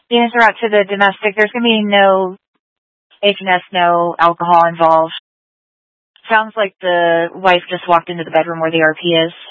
The answer out to the domestic, there's going to be no H&S, no alcohol involved. Sounds like the wife just walked into the bedroom where the RP is.